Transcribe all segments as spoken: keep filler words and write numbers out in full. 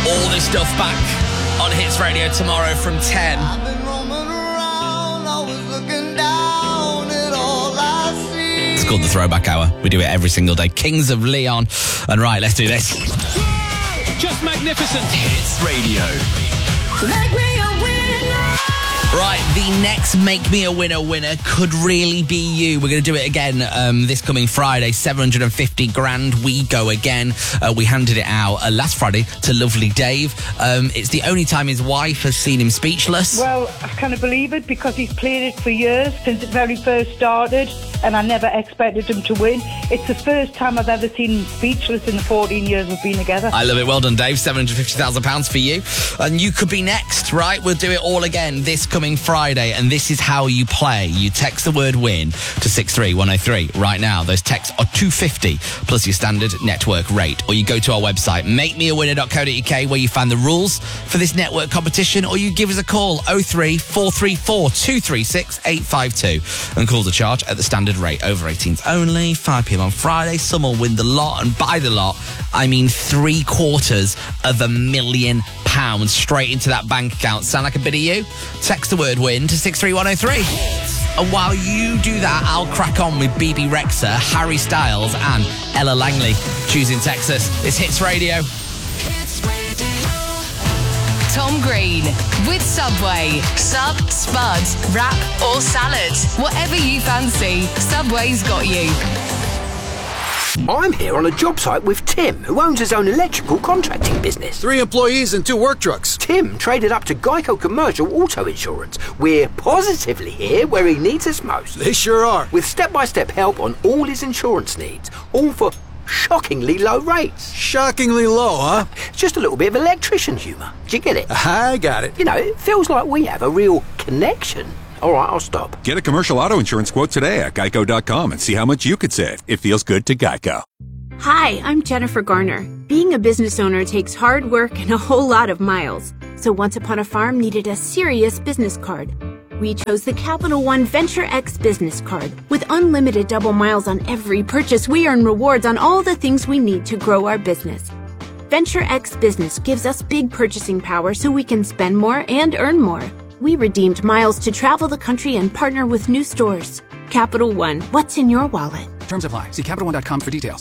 All this stuff back on Hits Radio tomorrow from ten. I've been roaming around, always looking down at all I see. It's called the Throwback Hour. We do it every single day. Kings of Leon. And right, let's do this. Just magnificent. Hits Radio. Make me a winner. Right, the next Make Me a Winner winner could really be you. We're going to do it again um, this coming Friday, seven hundred fifty grand. We go again. Uh, we handed it out uh, last Friday to lovely Dave. Um, it's the only time his wife has seen him speechless. Well, I kind believe it because he's played it for years, since it very first started, and I never expected him to win. It's the first time I've ever seen him speechless in the fourteen years we've been together. I love it. Well done, Dave. seven hundred fifty thousand pounds for you. And you could be next, right? We'll do it all again this coming Friday, and this is how you play. You text the word win to six three one oh three right now. Those texts are two hundred fifty plus your standard network rate. Or you go to our website, make me a winner dot co dot uk, where you find the rules for this network competition, or you give us a call, oh three four three four two three six eight five two, and call the charge at the standard rate. Over eighteens only, five p.m. on Friday. Some will win the lot, and by the lot, I mean three quarters of a million pounds straight into that bank account. Sound like a bit of you? Text the word win to six three one oh three. And while you do that, I'll crack on with B B Rexha, Harry Styles and Ella Langley. Choosing Texas. It's Hits Radio. Tom Green with Subway. Sub, spud, wrap or salad. Whatever you fancy, Subway's got you. I'm here on a job site with Tim, who owns his own electrical contracting business. Three employees and two work trucks. Tim traded up to Geico Commercial Auto Insurance. We're positively here where he needs us most. They sure are. With step-by-step help on all his insurance needs, all for shockingly low rates. Shockingly low, huh? Just a little bit of electrician humour. Do you get it? I got it. You know, it feels like we have a real connection. All right, I'll stop. Get a commercial auto insurance quote today at geico dot com and see how much you could save. It feels good to Geico. Hi, I'm Jennifer Garner. Being a business owner takes hard work and a whole lot of miles. So Once Upon a Farm needed a serious business card. We chose the Capital One Venture X business card. With unlimited double miles on every purchase, we earn rewards on all the things we need to grow our business. Venture X Business gives us big purchasing power so we can spend more and earn more. We redeemed miles to travel the country and partner with new stores. Capital One, what's in your wallet? Terms apply. See Capital One dot com for details.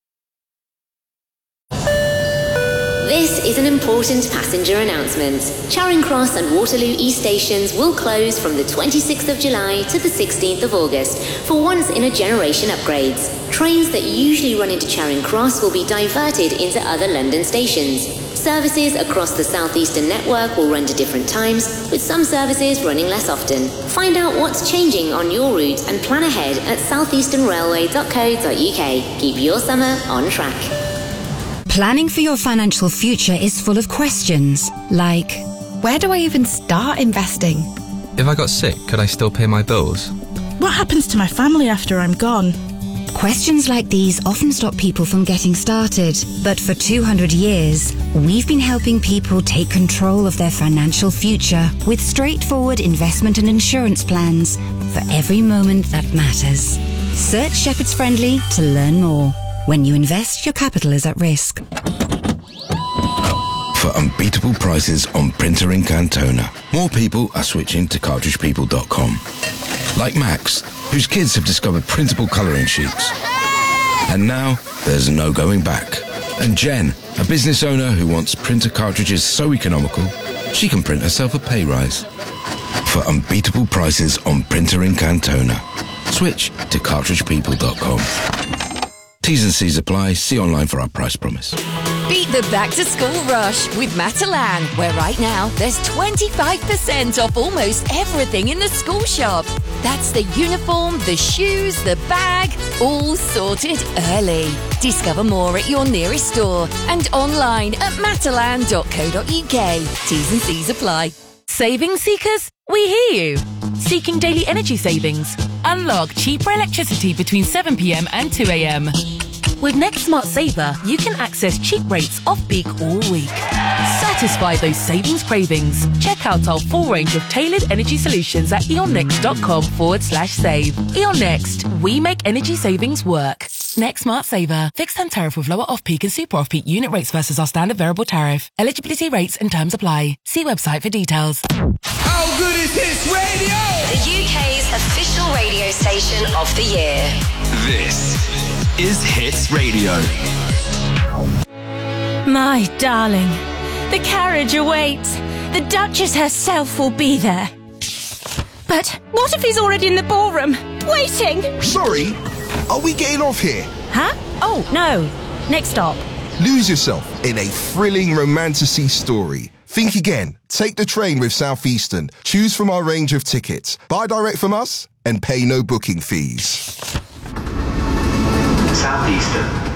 This is an important passenger announcement. Charing Cross and Waterloo East stations will close from the twenty-sixth of July to the sixteenth of August for once-in-a-generation upgrades. Trains that usually run into Charing Cross will be diverted into other London stations. Services across the southeastern network will run to different times, with some services running less often. Find out what's changing on your route and plan ahead at southeastern railway dot co dot uk. Keep your summer on track. Planning for your financial future is full of questions, like, where do I even start investing? If I got sick, could I still pay my bills? What happens to my family after I'm gone? Questions like these often stop people from getting started. But for two hundred years, we've been helping people take control of their financial future with straightforward investment and insurance plans for every moment that matters. Search Shepherd's Friendly to learn more. When you invest, your capital is at risk. For unbeatable prices on printer ink and toner, more people are switching to cartridge people dot com. Like Max, whose kids have discovered printable colouring sheets. And now, there's no going back. And Jen, a business owner who wants printer cartridges so economical, she can print herself a pay rise. For unbeatable prices on printer ink and toner, switch to cartridge people dot com. T's and C's apply. See online for our price promise. Beat the back-to-school rush with Matalan, where right now there's twenty-five percent off almost everything in the school shop. That's the uniform, the shoes, the bag, all sorted early. Discover more at your nearest store and online at matalan dot co dot uk. T's and C's apply. Savings seekers, we hear you. Seeking daily energy savings? Unlock cheaper electricity between seven p.m. and two a.m. With Next Smart Saver, you can access cheap rates off-peak all week. Satisfy those savings cravings. Check out our full range of tailored energy solutions at eonnext dot com forward slash save. Eon Next, we make energy savings work. Next Smart Saver. Fixed term tariff with lower off-peak and super off-peak unit rates versus our standard variable tariff. Eligibility rates and terms apply. See website for details. How good is Hits Radio? The U K's official radio station of the year. This is Hits Radio. My darling, the carriage awaits. The Duchess herself will be there. But what if he's already in the ballroom, waiting? Sorry, are we getting off here? Huh? Oh, no. Next stop. Lose yourself in a thrilling romantasy story. Think again. Take the train with Southeastern. Choose from our range of tickets. Buy direct from us and pay no booking fees. Southeastern.